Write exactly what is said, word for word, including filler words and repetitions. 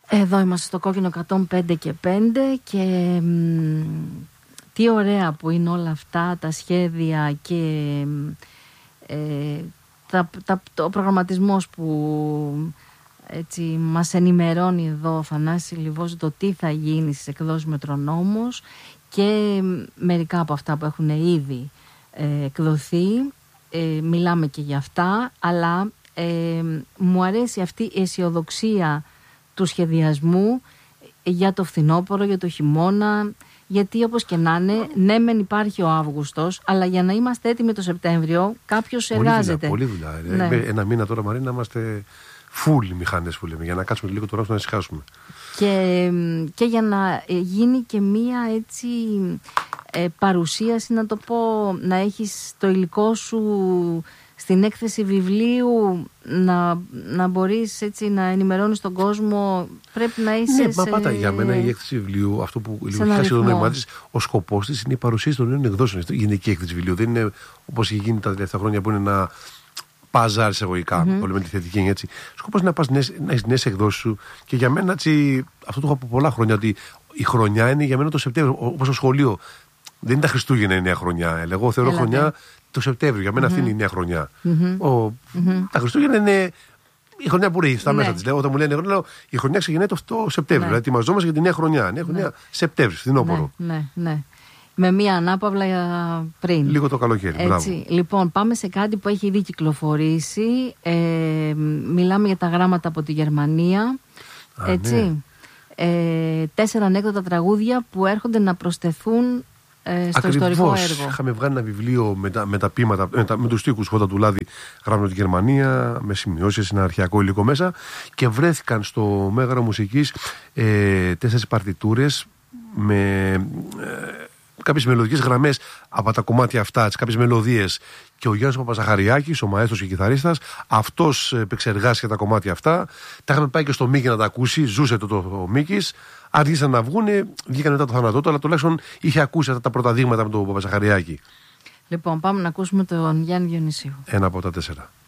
Εδώ είμαστε στο Κόκκινο εκατόν πέντε και πέντε και μ, τι ωραία που είναι όλα αυτά τα σχέδια και ε, τα, τα, το προγραμματισμός που έτσι μας ενημερώνει εδώ ο Θανάσης Λιβός το τι θα γίνει στις εκδόσεις Μετρονόμος και μερικά από αυτά που έχουν ήδη ε, εκδοθεί. Ε, μιλάμε και για αυτά, αλλά ε, μου αρέσει αυτή η αισιοδοξία του σχεδιασμού για το φθινόπωρο, για το χειμώνα, γιατί όπως και να είναι, ναι μεν υπάρχει ο Αύγουστος, αλλά για να είμαστε έτοιμοι το Σεπτέμβριο κάποιος εργάζεται. Πολύ δουλειά, πολύ δουλειά. Ναι. Ένα μήνα τώρα, Μαρίνα, είμαστε φουλ μηχανές που λέμε, για να κάτσουμε λίγο τώρα να ησυχάσουμε. Και, και για να γίνει και μία έτσι ε, παρουσίαση, να το πω, να έχεις το υλικό σου στην έκθεση βιβλίου, να, να μπορείς έτσι να ενημερώνεις τον κόσμο, πρέπει να είσαι. Ναι, σε... μα πάντα για μένα η έκθεση βιβλίου, αυτό που λιγουχάσει το νόημα της, ο σκοπός της είναι η παρουσίαση των νέων εκδόσεων. Η γενική έκθεση βιβλίου δεν είναι όπως έχει γίνει τα τελευταία χρόνια που είναι να παζάρει εισαγωγικά, mm-hmm. όλη με τη θετική έννοια έτσι. Σκοπός είναι να πας να έχεις νέες εκδόσεις σου και για μένα έτσι, αυτό το έχω από πολλά χρόνια, ότι η χρονιά είναι για μένα το Σεπτέμβριο, όπως το σχολείο. Δεν είναι τα Χριστούγεννα η νέα χρονιά. Εγώ θεωρώ Έλατε. χρονιά το Σεπτέμβριο. Για μένα mm-hmm. αυτή είναι η νέα χρονιά. Mm-hmm. Ο, mm-hmm. Τα Χριστούγεννα είναι η χρονιά που ρίγει στα ναι. μέσα της. Όταν μου λένε λέω, η χρονιά ξεκινάει το, το Σεπτέμβριο. Ναι. Δηλαδή ετοιμαζόμαστε για τη νέα χρονιά. Νέα χρονιά ναι. Σεπτέμβριο, φθινόπωρο. Ναι, ναι, ναι. Με μία ανάπαυλα πριν. Λίγο το καλοκαίρι. Έτσι. Λοιπόν, πάμε σε κάτι που έχει ήδη κυκλοφορήσει. Ε, μιλάμε για τα γράμματα από τη Γερμανία. Α, έτσι. Ναι. Ε, τέσσερα ανέκδοτα τραγούδια που έρχονται να προσθεθούν ε, στο Ακριβώς. ιστορικό έργο. Είχαμε βγάλει ένα βιβλίο με, τα, με τα ποίηματα, με, τα, με τους στίχους Φώτα του Λάδι, γράμματα τη Γερμανία, με σημειώσεις, ένα αρχαιακό υλικό μέσα, και βρέθηκαν στο Μέγαρο Μουσικής ε, τέσσερις παρτιτούρες με ε, κάποιες μελωδικές γραμμές από τα κομμάτια αυτά, κάποιες μελωδίες. Και ο Γιάννης Παπαζαχαριάκης, ο μαέστρος και κιθαρίστας, αυτός επεξεργάστηκε τα κομμάτια αυτά. Τα είχαμε πάει και στο Μίκη να τα ακούσει, ζούσε το, το, το Μίκης. Άρχισαν να βγούνε, βγήκαν μετά το θάνατό του, αλλά τουλάχιστον είχε ακούσει αυτά τα πρώτα δείγματα με τον Παπαζαχαριάκη. Λοιπόν, πάμε να ακούσουμε τον Γιάννη Διονυσίου. Ένα από τα τέσσερα.